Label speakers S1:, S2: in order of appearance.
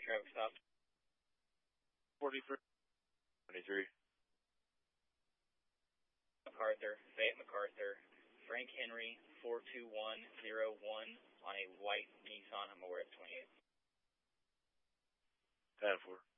S1: traffic stop.
S2: 43. 23.
S1: MacArthur, Fayette MacArthur, Frank Henry, 42101 on a white Nissan. I'm aware of 28.
S2: 10-4.